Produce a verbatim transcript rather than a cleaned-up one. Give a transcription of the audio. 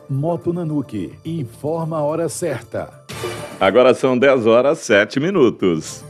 Moto Nanuque informa a hora certa. Agora são dez horas, sete minutos.